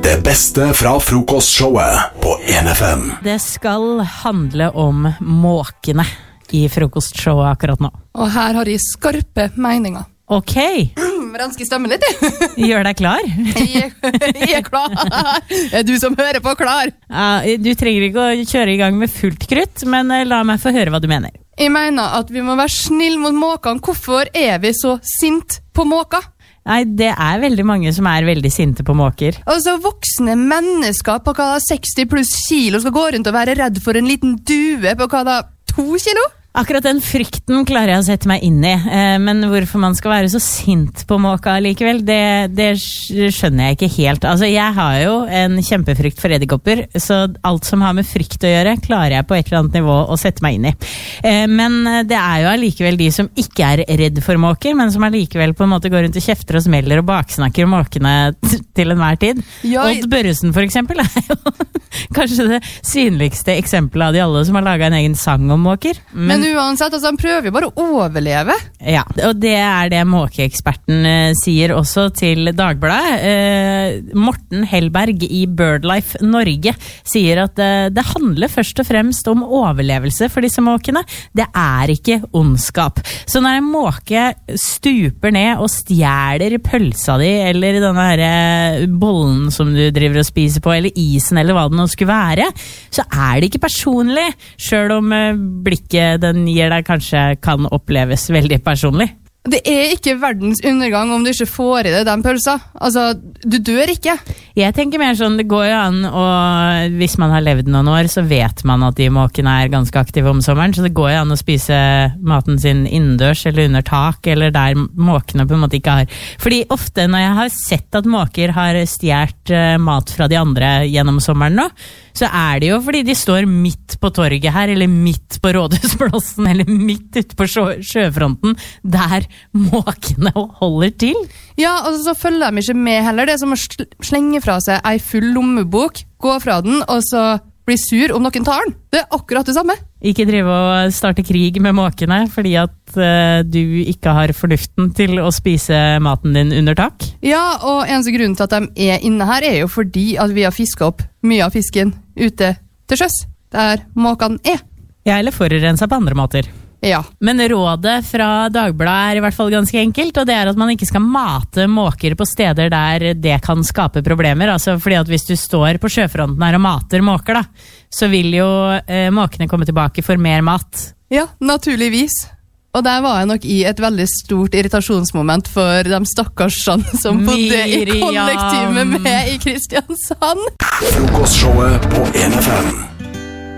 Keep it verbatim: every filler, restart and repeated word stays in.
Det beste fra frokostshowet på en F M. Det skal handle om måkene i frokostshowet akkurat nå. Og her har jeg skarpe meninger. Ok. Renske stemmen litt. Gjør deg klar. jeg, jeg er klar. Er du som hører på klar? Ja, du trenger ikke å kjøre i gang med fullt krutt, men la meg få høre hva du mener. Jeg mener at vi må være snill mot måkene. Hvorfor er vi så sint på måker? Nei, det er veldig mange som er veldig sinte på måker. Altså, voksne mennesker på hva da seksti pluss kilo skal gå rundt og være redd for en liten due på hva da to kilo? Akkurat den frykten klarer jeg å sette meg inn i, men hvorfor man skal være så sint på måka likevel, det, det skjønner jeg ikke helt. Altså, jeg har jo en kjempefrykt for edderkopper, så alt som har med frykt å gjøre, klarer jeg på et eller annet nivå å sette meg inn i. Men det er jo allikevel de som ikke er redd for måker, men som allikevel på en måte går rundt og kjefter og smeller og baksnakker måkene til enhver tid. Ja, jeg... Odd Børresen for eksempel er jo kanskje det synligste eksempelet av de alle som har laget en egen sang om måker. Men Men uansett, altså, han prøver jo bare å overleve. Ja, og det er det måkeeksperten eh, sier også til Dagbladet. Eh, Morten Hellberg i BirdLife Norge sier at eh, det handler først og fremst om overlevelse for disse måkene. Det er ikke ondskap. Så når en måke stuper ned og stjeler pølsa di, eller denne her bollen som du driver og spiser på, eller isen, eller hva det nå skulle være, så er det ikke personlig, selv om eh, blikket den gir deg kanskje kan oppleves veldig personlig. Det er ikke verdens undergang om du ikke får i deg den pølsa. Altså, du dør ikke. Jeg tenker mer sånn, det går jo an, og hvis man har levd noen år, så vet man at de måkene er ganske aktive om sommeren, så det går jo an å spise maten sin innendørs eller under tak, eller der måkene på en måte ikke har. Fordi ofte når jeg har sett at måker har stjert mat fra de andre gjennom sommeren nå, så er det jo fordi de står midt på torget her, eller midt på Rådhusplassen, eller midt ute på sjø sjøfronten, der måkene holder til. Ja, og så følger de ikke med heller. Det er som å slenge fra seg ei full lommebok, gå fra den, og så bli sur om noen tar den. Det er akkurat det samme. Ikke drive og starte krig med måkene, fordi at uh, du ikke har fornuften til å spise maten din under tak. Ja, og eneste grunnen til at de er inne her er jo fordi at vi har fisket opp mye av fisken ute til sjøs, der måkene er. Ja, eller forurenset på andre måter. Ja. Men rådet fra Dagbladet er i hvert fall ganske enkelt, og det er at man ikke skal mate måker på steder der det kan skape problemer. Altså fordi at hvis du står på sjøfronten her og mater måker da, så vil jo eh, måkene komme tilbake for mer mat. Ja, naturligvis. Og der var jeg nok i et veldig stort irritasjonsmoment for de stakkarsene som bodde i kollektivet med meg i Kristiansand. Frokostshowet på en F M.